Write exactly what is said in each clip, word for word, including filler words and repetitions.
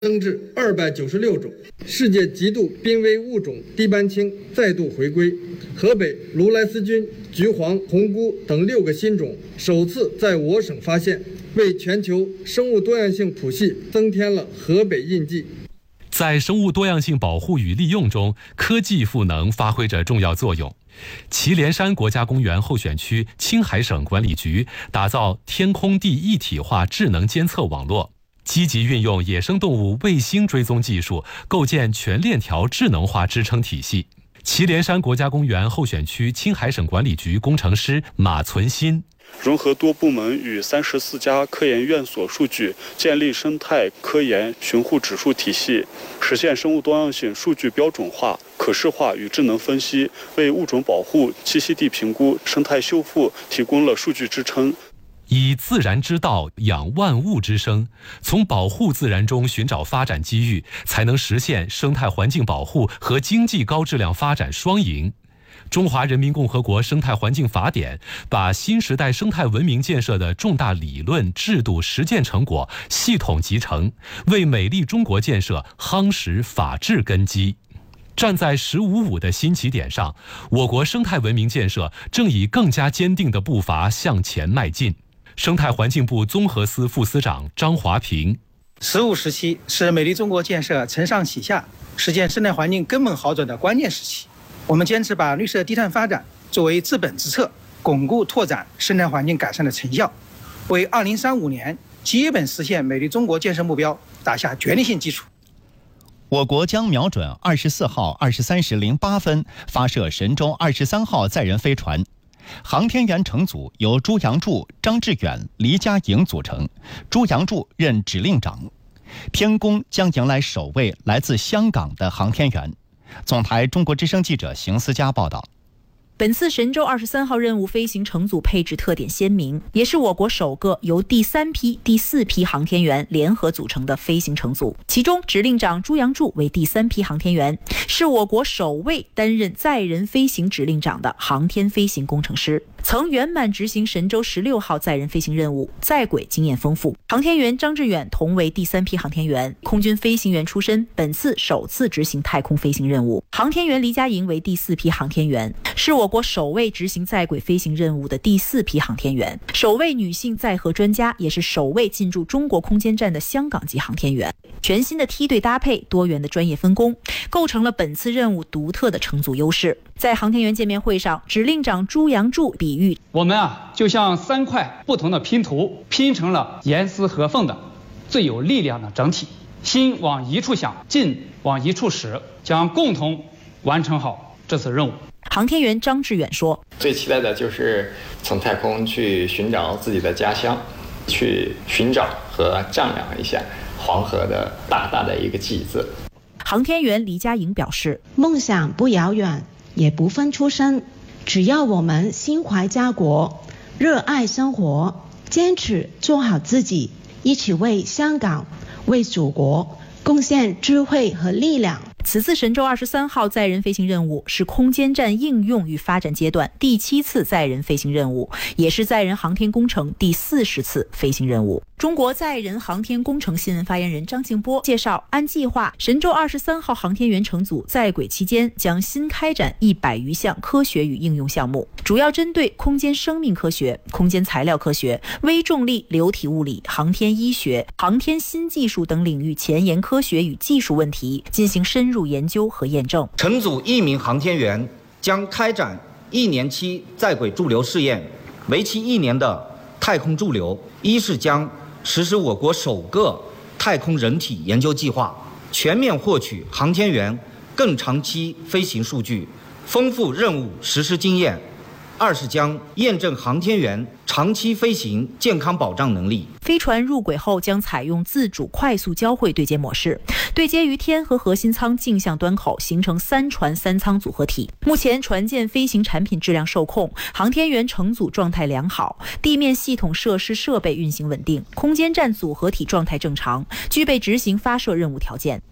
增至二百九十六种。世界极度濒危物种低斑青再度回归，河北如来丝菌、橘黄、红菇等六个新种首次在我省发现，为全球生物多样性谱系增添了河北印记。 在生物多样性保护与利用中，科技赋能发挥着重要作用。祁连山国家公园候选区青海省管理局打造天空地一体化智能监测网络，积极运用野生动物卫星追踪技术，构建全链条智能化支撑体系。祁连山国家公园候选区青海省管理局工程师马存新， 融合多部门与三十四家科研院所数据，建立生态科研巡护指数体系，实现生物多样性数据标准化、可视化与智能分析，为物种保护、栖息地评估、生态修复提供了数据支撑。 以自然之道养万物之生，从保护自然中寻找发展机遇，才能实现生态环境保护和经济高质量发展双赢。中华人民共和国生态环境法典把新时代生态文明建设的重大理论、制度、实践成果系统集成，为美丽中国建设夯实法治根基。站在“十五五”的新起点上，我国生态文明建设正以更加坚定的步伐向前迈进。生态环境部综合司副司长张华平：“ 十五时期是美丽中国建设承上启下、实现生态环境根本好转的关键时期。我们坚持把绿色低碳发展作为治本之策，巩固拓展生态环境改善的成效，为二零三五年基本实现美丽中国建设目标打下决定性基础。” 我国将瞄准二十四号二十三时零八分发射神舟二十三号载人飞船。航天员乘组由朱杨柱、张志远、黎佳颖组成，朱杨柱任指令长。天宫将迎来首位来自香港的航天员。总台中国之声记者邢思佳报道。 本次神舟二十三号任务飞行乘组配置特点鲜明，也是我国首个由第三批、第四批航天员联合组成的飞行乘组。其中，指令长朱杨柱为第三批航天员，是我国首位担任载人飞行指令长的航天飞行工程师，曾圆满执行神舟十六号载人飞行任务，在轨经验丰富。航天员张志远同为第三批航天员，空军飞行员出身，本次首次执行太空飞行任务。航天员黎佳颖为第四批航天员，是我国首位执行在轨飞行任务的第四批航天员，首位女性载荷专家，也是首位进驻中国空间站的香港籍航天员。全新的梯队搭配、多元的专业分工，构成了本次任务独特的乘组优势。在航天员见面会上，指令长朱杨柱比喻：“ 我们啊，就像三块不同的拼图，拼成了严丝合缝的、最有力量的整体。心往一处想，劲往一处使，将共同完成好这次任务。” 航天员张志远说：“ 最期待的就是从太空去寻找自己的家乡，去寻找和丈量一下黄河的大大的一个记字。” 航天员黎佳颖表示：“ 梦想不遥远，也不分出身，只要我们心怀家国，热爱生活，坚持做好自己，一起为香港、为祖国贡献智慧和力量。” 此次神舟二十三号载人飞行任务是空间站应用与发展阶段第七次载人飞行任务，也是载人航天工程第四十次飞行任务。中国载人航天工程新闻发言人张静波介绍，按计划，神舟二十三号航天员乘组在轨期间将新开展一百余项科学与应用项目，主要针对空间生命科学、空间材料科学、微重力、流体物理、航天医学、航天新技术等领域前沿科学与技术问题进行深入研究和验证。 乘组一名航天员将开展一年期在轨驻留试验，为期一年的太空驻留，一是将实施我国首个太空人体研究计划，全面获取航天员更长期飞行数据，丰富任务实施经验；二是将验证航天员长期飞行健康保障能力。 飞船入轨后将采用自主快速交会对接模式，对接于天和核心舱径向端口，形成三船三舱组合体。目前船舰飞行产品质量受控，航天员乘组状态良好，地面系统设施设备运行稳定，空间站组合体状态正常，具备执行发射任务条件。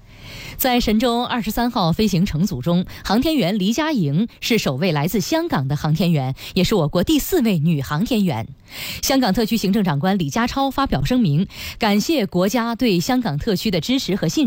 在神舟二十三号飞行乘组中，航天员黎佳莹是首位来自香港的航天员，也是我国第四位女航天员。香港特区行政长官李家超发表声明，感谢国家对香港特区的支持和信任。